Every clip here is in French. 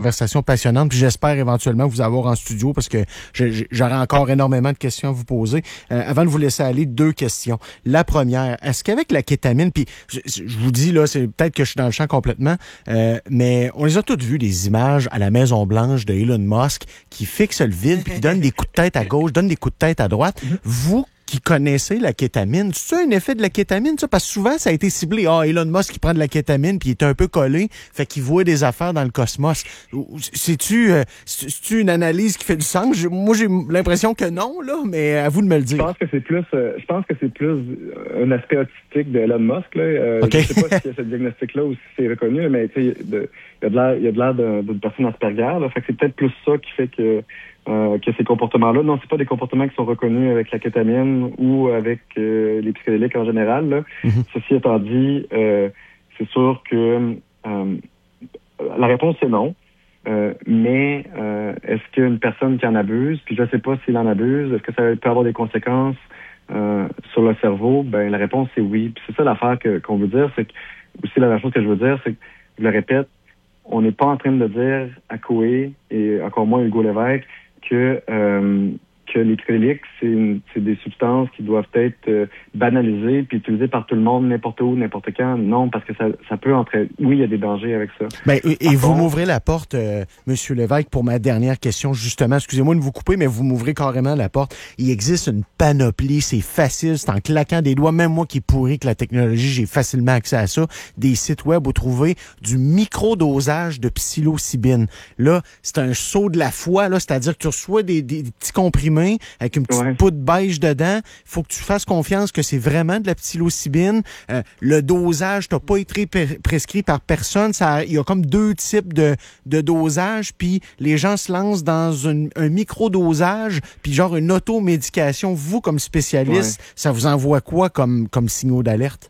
conversation passionnante. Puis j'espère éventuellement vous avoir en studio parce que j'aurai encore énormément de questions à vous poser. Avant de vous laisser aller, 2 questions. La première, est-ce qu'avec la kétamine, puis je vous dis, là, c'est peut-être que je suis dans le champ complètement, mais on les a toutes vues, des images à la Maison-Blanche de Elon Musk qui fixe le vide puis qui donne des coups de tête à gauche, donne des coups de tête à droite. Vous qui connaissez la kétamine, c'est un effet de la kétamine, ça? Parce que souvent, ça a été ciblé. Elon Musk qui prend de la kétamine puis il est un peu collé, fait qu'il voit des affaires dans le cosmos. C'est-tu une analyse qui fait du sens? Moi, j'ai l'impression que non, là, mais à vous de me le dire. Je pense que c'est plus un aspect autistique de Elon Musk, là. Okay. Je sais pas si ce diagnostic-là ou si c'est reconnu, mais tu sais, il y a de l'air d'une personne Asperger, là. Fait que c'est peut-être plus ça qui fait que ces comportements-là. Non, c'est pas des comportements qui sont reconnus avec la kétamine ou avec les psychédéliques en général, là. Mm-hmm. Ceci étant dit, c'est sûr que la réponse est non. Mais est-ce qu'une personne qui en abuse, puis je ne sais pas s'il en abuse, est-ce que ça peut avoir des conséquences sur le cerveau? Ben la réponse c'est oui. Puis c'est ça l'affaire qu'on veut dire, c'est que aussi la chose que je veux dire, c'est que je le répète, on n'est pas en train de dire à Koé et encore moins Hugo Lévesque que les psychédéliques, c'est des substances qui doivent être banalisées puis utilisées par tout le monde, n'importe où, n'importe quand. Non, parce que ça peut entrer. Oui, il y a des dangers avec ça. Ben, et vous m'ouvrez la porte, Monsieur Lévesque, pour ma dernière question, justement. Excusez-moi de vous couper, mais vous m'ouvrez carrément la porte. Il existe une panoplie, c'est facile, c'est en claquant des doigts. Même moi qui est pourri que la technologie, j'ai facilement accès à ça. Des sites web où trouver du microdosage de psilocybine. Là, c'est un saut de la foi, là, c'est-à-dire que tu reçois des petits comprimés avec une petite poudre beige dedans. Il faut que tu fasses confiance que c'est vraiment de la psilocybine. Le dosage n'a pas été prescrit par personne. Il y a comme 2 types de dosage, puis les gens se lancent dans un micro-dosage, puis genre une automédication. Vous, comme spécialiste, ça vous envoie quoi comme signaux d'alerte?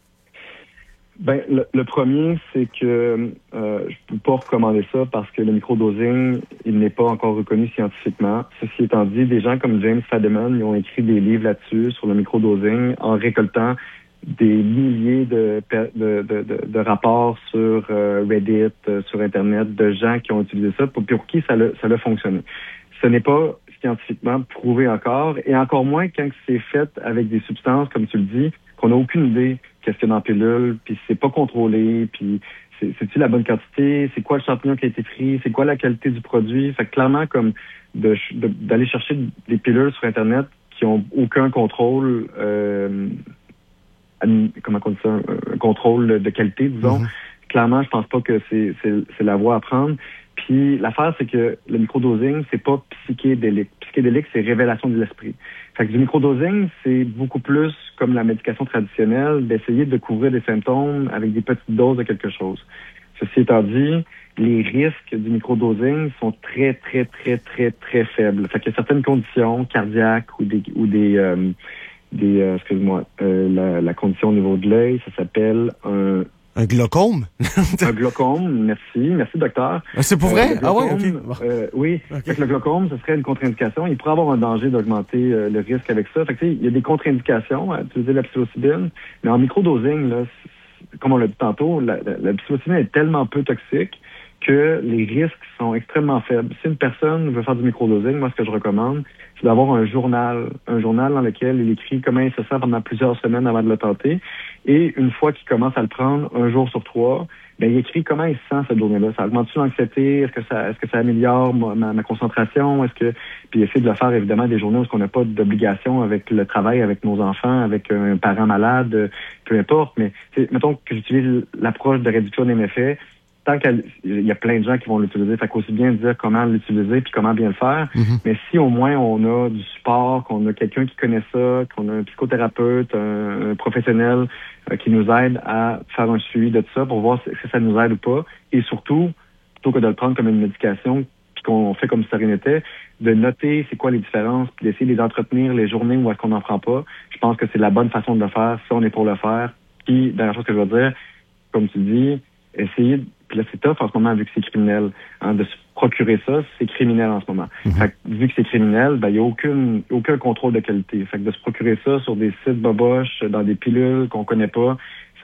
Ben, le premier, c'est que je peux pas recommander ça parce que le microdosing, il n'est pas encore reconnu scientifiquement. Ceci étant dit, des gens comme James Fadiman, ils ont écrit des livres là-dessus, sur le microdosing, en récoltant des milliers de rapports sur Reddit, sur Internet, de gens qui ont utilisé ça, pour qui ça a fonctionné. Ce n'est pas scientifiquement prouvé encore, et encore moins quand c'est fait avec des substances, comme tu le dis, qu'on n'a aucune idée qu'est-ce qu'il y a dans la pilule, puis c'est pas contrôlé, puis c'est-tu la bonne quantité, c'est quoi le champignon qui a été pris, c'est quoi la qualité du produit. Fait que clairement, comme d'aller chercher des pilules sur Internet qui ont aucun contrôle, comment on dit ça, un contrôle de qualité, disons. Mm-hmm. Clairement, je pense pas que c'est la voie à prendre. Puis l'affaire, c'est que le microdosing, c'est pas psychédélique. Psychédélique, c'est révélation de l'esprit. Fait que du microdosing, c'est beaucoup plus comme la médication traditionnelle, d'essayer de couvrir des symptômes avec des petites doses de quelque chose. Ceci étant dit, les risques du microdosing sont très, très, très, très, très faibles. Fait qu'il y a certaines conditions cardiaques ou des excuse-moi, la condition au niveau de l'œil, ça s'appelle un glaucome? Un glaucome, merci docteur. C'est pour vrai? Glaucome, ah ouais, OK. Oui, okay. Fait que le glaucome, ce serait une contre-indication. Il pourrait avoir un danger d'augmenter le risque avec ça. Fait que, il y a des contre-indications à utiliser la psilocybine, mais en microdosing, là, comme on l'a dit tantôt, la psilocybine est tellement peu toxique que les risques sont extrêmement faibles. Si une personne veut faire du microdosing, moi, ce que je recommande, c'est d'avoir un journal dans lequel il écrit comment il se sent pendant plusieurs semaines avant de le tenter. Et une fois qu'il commence à le prendre, 1 jour sur 3, ben, il écrit comment il se sent cette journée-là. Ça augmente-tu l'anxiété? Est-ce que ça améliore ma concentration? Puis essayer de le faire, évidemment, des journées où on n'a pas d'obligation avec le travail, avec nos enfants, avec un parent malade, peu importe. Mais, mettons que j'utilise l'approche de réduction des méfaits. Tant qu'il y a plein de gens qui vont l'utiliser, fait qu'aussi bien dire comment l'utiliser puis comment bien le faire. Mm-hmm. Mais si au moins on a du support, qu'on a quelqu'un qui connaît ça, qu'on a un psychothérapeute, un professionnel qui nous aide à faire un suivi de ça pour voir si ça nous aide ou pas. Et surtout, plutôt que de le prendre comme une médication puis qu'on fait comme si ça rien n'était, de noter c'est quoi les différences puis d'essayer de les entretenir les journées où est-ce qu'on n'en prend pas. Je pense que c'est la bonne façon de le faire si on est pour le faire. Puis, dernière chose que je veux dire, comme tu dis, essayer puis là, c'est tough en ce moment, vu que c'est criminel. De se procurer ça, c'est criminel en ce moment. Mm-hmm. Fait que, vu que c'est criminel, ben, il n'y a aucun contrôle de qualité. Fait que de se procurer ça sur des sites boboches, dans des pilules qu'on connaît pas, ça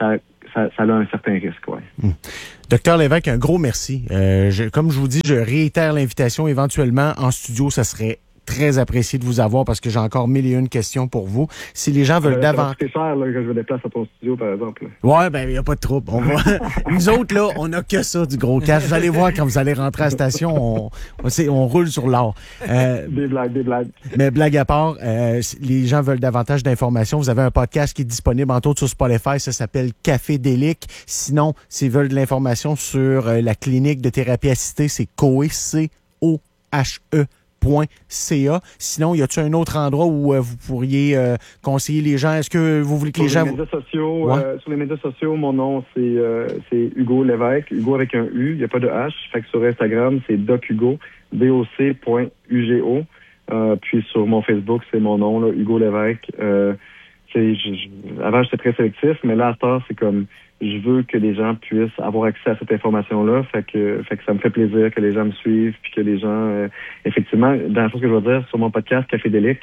ça a un certain risque, ouais. Docteur Lévesque, un gros merci. Comme je vous dis, je réitère l'invitation éventuellement en studio, ça serait très apprécié de vous avoir parce que j'ai encore 1001 questions pour vous. Si les gens veulent davantage... C'est cher là, que je me déplace à ton studio, par exemple. Ouais, ben il n'y a pas de trouble. Nous autres, là, on n'a que ça du gros cash. Vous allez voir quand vous allez rentrer à la station, on roule sur l'or. Des blagues. Mais blague à part, les gens veulent davantage d'informations. Vous avez un podcast qui est disponible, entre autres, sur Spotify. Ça s'appelle Café Délic. Sinon, s'ils veulent de l'information sur la clinique de thérapie assistée, c'est COHE, COHE. .ca. Sinon, y a-t-il un autre endroit où vous pourriez conseiller les gens? Est-ce que vous voulez que les gens... Sur les médias sociaux, mon nom, c'est Hugo Lévesque. Hugo avec un U, il n'y a pas de H. Fait que sur Instagram, c'est dochugo, doc.ugo. Puis sur mon Facebook, c'est mon nom, là, Hugo Lévesque. Avant, j'étais très sélectif, mais là, à ce temps, c'est comme... Je veux que les gens puissent avoir accès à cette information-là. Fait que ça me fait plaisir que les gens me suivent, puis que les gens, effectivement, dans la chose que je veux dire, sur mon podcast Café Délic,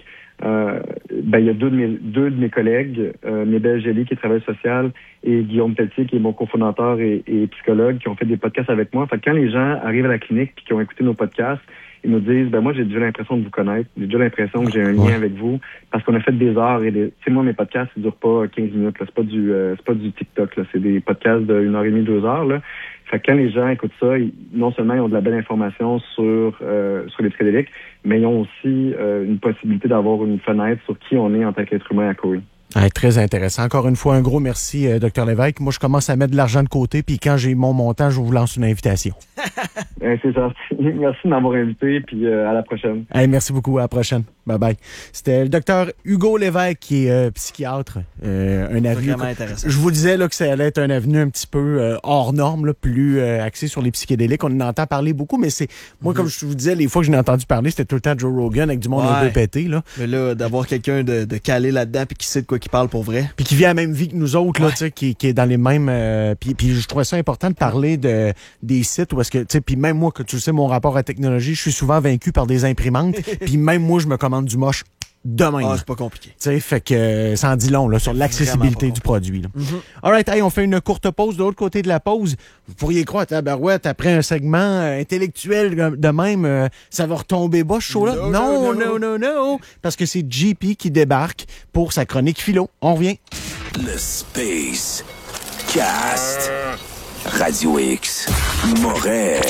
il y a deux de mes collègues, Mébelle Gély, qui est travailleuse sociale, et Guillaume Pelletier, qui est mon cofondateur et psychologue, qui ont fait des podcasts avec moi. Fait que quand les gens arrivent à la clinique et qui ont écouté nos podcasts, ils nous disent, moi, j'ai déjà l'impression de vous connaître. J'ai déjà l'impression que j'ai un lien avec vous parce qu'on a fait des heures et tu sais, moi, mes podcasts, ils durent pas 15 minutes, là. C'est pas du TikTok, là. C'est des podcasts de 1h30, 2 heures, là. Fait que quand les gens écoutent ça, non seulement ils ont de la belle information sur les psychédéliques, mais ils ont aussi une possibilité d'avoir une fenêtre sur qui on est en tant qu'être humain à COHE. Très intéressant. Encore une fois, un gros merci, Dr Lévesque. Moi, je commence à mettre de l'argent de côté, puis quand j'ai mon montant, je vous lance une invitation. C'est ça. Merci de m'avoir invité, puis à la prochaine. Merci beaucoup. À la prochaine. Bye-bye. C'était le Dr Hugo Lévesque, qui est psychiatre. Un avenue. Vraiment intéressant. Je vous disais là, que ça allait être un avenue un petit peu hors norme, là, plus axé sur les psychédéliques. On en entend parler beaucoup, mais c'est... Moi, comme je vous disais, les fois que je n'ai entendu parler, c'était tout le temps Joe Rogan avec du monde un peu pété. Là. Mais là, d'avoir quelqu'un de calé là-dedans puis qui sait de quoi qu'il parle pour vrai. Puis qui vit la même vie que nous autres, là, tu sais, qui est dans les mêmes... Puis je trouvais ça important de parler des sites où est-ce que... Tu sais, puis même moi, que tu sais, mon rapport à la technologie, je suis souvent vaincu par des imprimantes. Puis même moi, je me commande du moche demain. C'est pas compliqué. Tu sais, fait que ça en dit long là, sur l'accessibilité du produit. Là. All right, on fait une courte pause. De l'autre côté de la pause, vous pourriez croire, tabarouette, après un segment intellectuel de même, ça va retomber bas ce show-là. Non. Parce que c'est JP qui débarque pour sa chronique philo. On revient. Le Space Cast. Radio X. Moret.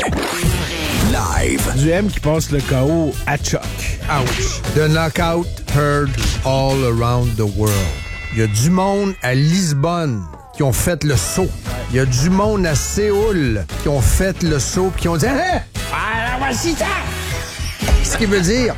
Live. Du M qui passe le KO à Chuck. Ouch. The knockout heard all around the world. Il y a du monde à Lisbonne qui ont fait le saut. Il y a du monde à Séoul qui ont fait le saut et qui ont dit hey, la voici ça! Ce qui veut dire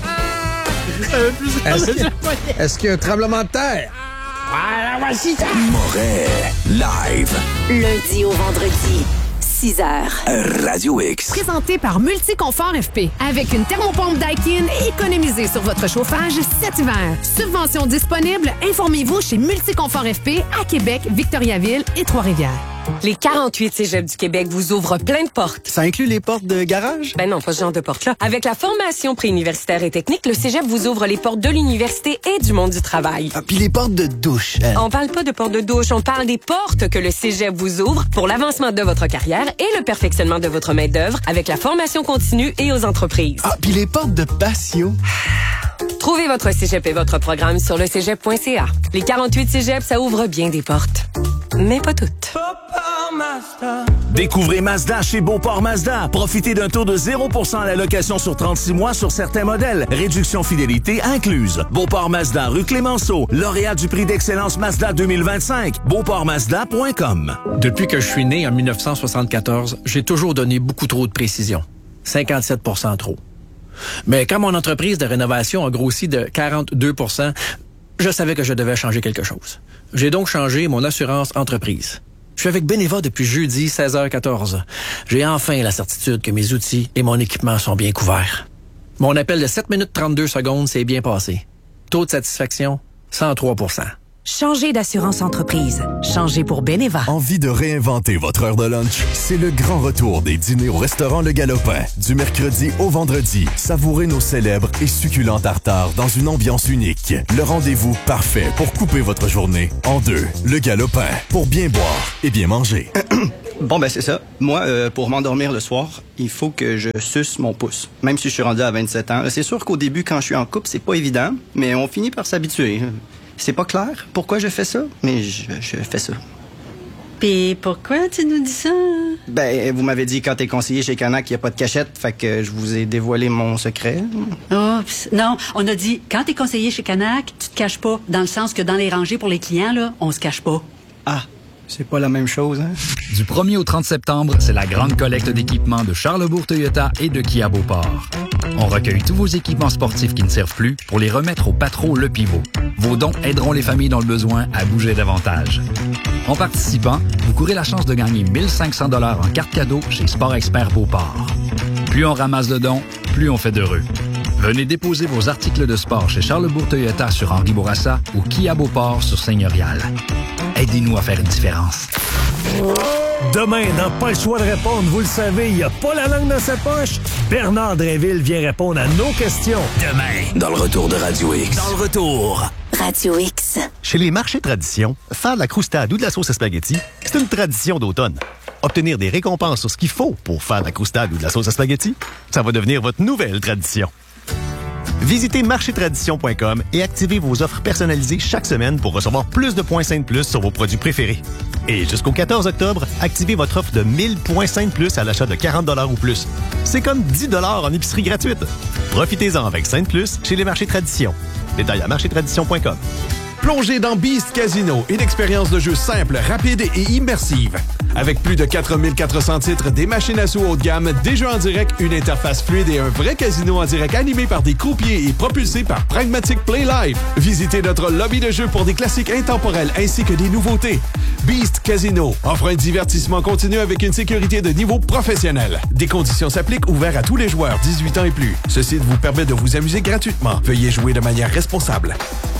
est-ce qu'il y a un tremblement de terre? La voici ça! Moret. Live. Lundi au vendredi. 6h. Radio X. Présenté par Multiconfort FP. Avec une thermopompe Daikin, économisez sur votre chauffage cet hiver. Subvention disponible, informez-vous chez Multiconfort FP à Québec, Victoriaville et Trois-Rivières. Les 48 cégeps du Québec vous ouvrent plein de portes. Ça inclut les portes de garage? Ben non, pas ce genre de portes-là. Avec la formation préuniversitaire et technique, le cégep vous ouvre les portes de l'université et du monde du travail. Puis les portes de douche. On parle pas de portes de douche, on parle des portes que le cégep vous ouvre pour l'avancement de votre carrière et le perfectionnement de votre main-d'œuvre avec la formation continue et aux entreprises. Puis les portes de patio. Trouvez votre cégep et votre programme sur le cégep.ca. Les 48 cégeps, ça ouvre bien des portes. Mais pas toutes. Découvrez Mazda chez Beauport Mazda. Profitez d'un taux de 0% à la location sur 36 mois sur certains modèles. Réduction fidélité incluse. Beauport Mazda, rue Clémenceau. Lauréat du prix d'excellence Mazda 2025. BeauportMazda.com. Depuis que je suis né en 1974, j'ai toujours donné beaucoup trop de précision. 57% trop. Mais quand mon entreprise de rénovation a grossi de 42%, je savais que je devais changer quelque chose. J'ai donc changé mon assurance entreprise. Je suis avec Beneva depuis jeudi 16h14. J'ai enfin la certitude que mes outils et mon équipement sont bien couverts. Mon appel de 7 minutes 32 secondes s'est bien passé. Taux de satisfaction, 103%. Changez d'assurance entreprise. Changez pour Beneva. Envie de réinventer votre heure de lunch? C'est le grand retour des dîners au restaurant Le Galopin. Du mercredi au vendredi, savourez nos célèbres et succulents tartares dans une ambiance unique. Le rendez-vous parfait pour couper votre journée en deux. Le Galopin, pour bien boire et bien manger. Bon, ben c'est ça. Moi, pour m'endormir le soir, il faut que je suce mon pouce. Même si je suis rendu à 27 ans. C'est sûr qu'au début, quand je suis en couple, c'est pas évident, mais on finit par s'habituer. C'est pas clair pourquoi je fais ça, mais je fais ça. Puis pourquoi tu nous dis ça? Ben, vous m'avez dit quand t'es conseiller chez Canac, il n'y a pas de cachette, fait que je vous ai dévoilé mon secret. Oups. Non, on a dit, quand t'es conseiller chez Canac, tu te caches pas, dans le sens que dans les rangées pour les clients, là, on se cache pas. Ah, c'est pas la même chose, hein? Du 1er au 30 septembre, c'est la grande collecte d'équipements de Charlesbourg Toyota et de Kia Beauport. On recueille tous vos équipements sportifs qui ne servent plus pour les remettre au Patro Le Pivot. Vos dons aideront les familles dans le besoin à bouger davantage. En participant, vous courez la chance de gagner 1 500 $ en carte cadeau chez Sport Expert Beauport. Plus on ramasse de dons, plus on fait d'heureux. Venez déposer vos articles de sport chez Charlesbourg Toyota sur Henri Bourassa ou Kia Beauport sur Seigneurial. Aidez-nous à faire une différence. Demain, dans Pas le choix de répondre, vous le savez, il n'y a pas la langue dans sa poche. Bernard Drinville vient répondre à nos questions. Demain, dans le retour de Radio X. Dans le retour. Radio X. Chez les marchés tradition, faire de la croustade ou de la sauce à spaghetti, c'est une tradition d'automne. Obtenir des récompenses sur ce qu'il faut pour faire de la croustade ou de la sauce à spaghetti, ça va devenir votre nouvelle tradition. Visitez marchétradition.com et activez vos offres personnalisées chaque semaine pour recevoir plus de points Sainte Plus sur vos produits préférés. Et jusqu'au 14 octobre, activez votre offre de 1000 points Sainte Plus à l'achat de 40 $ ou plus. C'est comme 10 $ en épicerie gratuite. Profitez-en avec Sainte Plus chez les marchés Tradition. Détails à marchétradition.com. Plongez dans Beast Casino, une expérience de jeu simple, rapide et immersive. Avec plus de 4400 titres, des machines à sous haut de gamme, des jeux en direct, une interface fluide et un vrai casino en direct animé par des croupiers et propulsé par Pragmatic Play Live. Visitez notre lobby de jeu pour des classiques intemporels ainsi que des nouveautés. Beast Casino offre un divertissement continu avec une sécurité de niveau professionnel. Des conditions s'appliquent, ouverts à tous les joueurs 18 ans et plus. Ce site vous permet de vous amuser gratuitement. Veuillez jouer de manière responsable.